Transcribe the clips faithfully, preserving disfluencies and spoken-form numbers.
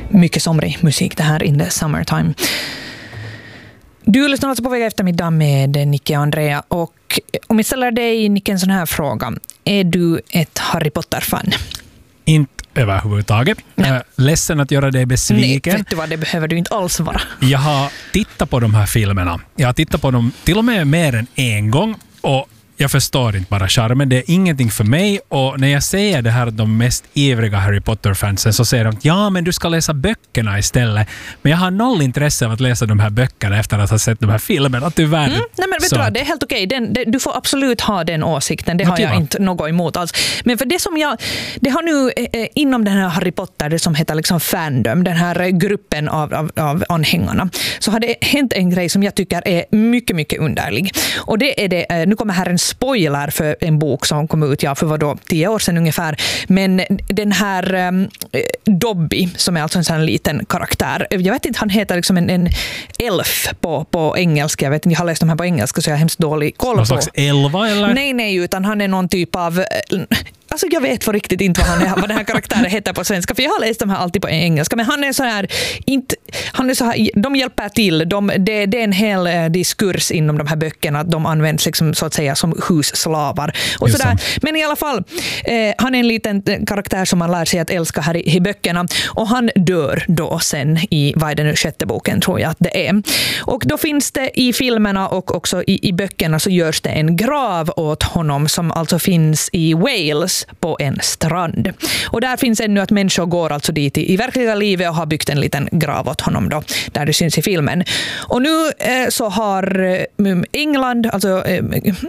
mycket somrig musik det här in the summertime. Du lyssnar alltså på Vega eftermiddag med Nicke och Andrea, och om jag ställer dig, Nicke, en sån här fråga. Är du ett Harry Potter-fan? Inte överhuvudtaget. Jag är ledsen att göra dig besviken. Nej, vet du vad, det behöver du inte alls vara. Jag har tittat på de här filmerna. Jag har tittat på dem till och med mer än en gång, och jag förstår inte bara charmen. Det är ingenting för mig, och när jag säger det här att de mest ivriga Harry Potter-fansen, så säger de att ja, men du ska läsa böckerna istället. Men jag har noll intresse av att läsa de här böckerna efter att ha sett de här filmerna, tyvärr. Mm, nej, men vet du vad, det är helt okej. Den, det, du får absolut ha den åsikten. Det har jag inte något emot alls. Men för det som jag, det har nu eh, inom den här Harry Potter, det som heter liksom fandom, den här gruppen av, av, av anhängarna, så har det hänt en grej som jag tycker är mycket, mycket underlig. Och det är det, eh, nu kommer här en spoiler för en bok som kom ut ja, för vad då, tio år sedan ungefär. Men den här um, Dobby, som är alltså en sån liten karaktär. Jag vet inte, han heter liksom en, en elf på, på engelska. Jag vet inte, jag har läst de här på engelska, så jag har hemskt dålig koll på. Någon slags elva eller? Nej, nej, utan han är någon typ av... Alltså jag vet för riktigt inte vad, han är, vad den här karaktären heter på svenska, för jag har läst de här alltid på engelska, men han är så här, inte, han är så här, de hjälper till, de, det, det är en hel eh, diskurs inom de här böckerna, att de används liksom, så att säga som husslavar. Och så där. Men i alla fall, eh, han är en liten karaktär som man lär sig att älska här i, i böckerna, och han dör då sen i, vad är det nu, sjätte boken tror jag att det är. Och då finns det i filmerna och också i, i böckerna så görs det en grav åt honom som alltså finns i Wales på en strand. Och där finns ännu att människor går alltså dit i, i verkliga livet och har byggt en liten grav åt honom då, där det syns i filmen. Och nu eh, så har eh, England alltså, eh,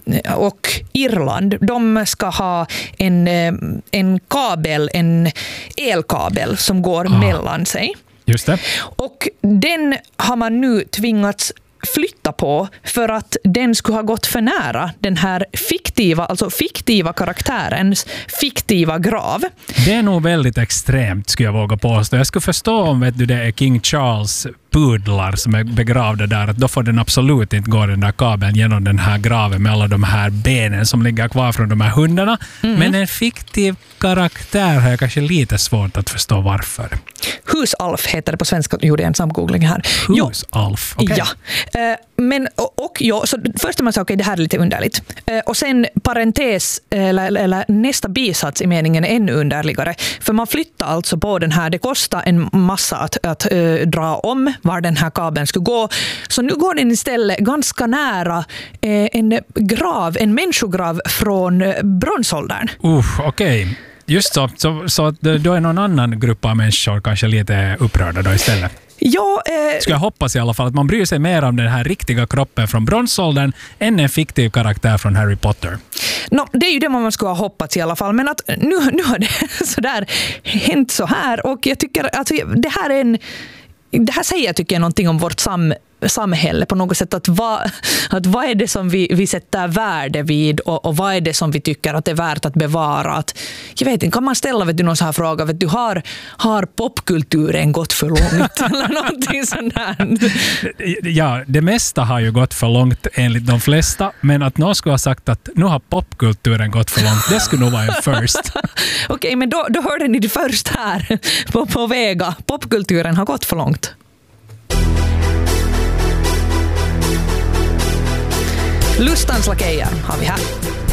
och Irland, de ska ha en, eh, en kabel, en elkabel som går ah. mellan sig. Just det. Och den har man nu tvingats flytta på för att den skulle ha gått för nära den här fiktiva, alltså fiktiva karaktärens fiktiva grav. Det är nog väldigt extremt, skulle jag våga påstå. Jag skulle förstå om vet du, det är King Charles pudlar som är begravda där, att då får den absolut inte gå den där kabeln genom den här graven med alla de här benen som ligger kvar från de här hundarna. Mm. Men en fiktiv karaktär har jag kanske lite svårt att förstå varför. Husalf heter det på svenska, gjorde jag en samgoogling här. Husalf, okej. Okay. Ja, men och, och ja, så först man sa okej, okay, det här är lite underligt. Och sen parentes, eller, eller nästa bisats i meningen är ännu underligare. För man flyttar alltså på den här, det kostar en massa att, att äh, dra om var den här kabeln skulle gå. Så nu går den istället ganska nära eh, en grav, en människograv från eh, bronsåldern. Uff, okej. Okay. Just så, så, så att då är någon annan grupp av människor kanske lite upprörda då istället. Ja, eh, Ska jag hoppas i alla fall att man bryr sig mer om den här riktiga kroppen från bronsåldern än en fiktiv karaktär från Harry Potter. No, det är ju det man skulle ha hoppats i alla fall, men att nu, nu har det så där hänt så här, och jag tycker att alltså, det här är en det här säger jag tycker jag någonting om vårt sam, samhälle på något sätt, att, va, att vad är det som vi, vi sätter värde vid och, och vad är det som vi tycker att det är värt att bevara. Att, jag vet inte, kan man ställa vet du, någon så här fråga, vet du, har, har popkulturen gått för långt eller någonting sånt där? Ja, det mesta har ju gått för långt enligt de flesta, men att någon skulle ha sagt att nu har popkulturen gått för långt, det skulle nog vara en first. Okej, okay, men då, då hörde ni det först här på, på Vega. Popkulturen har gått för långt. Lustans lakejer har vi här.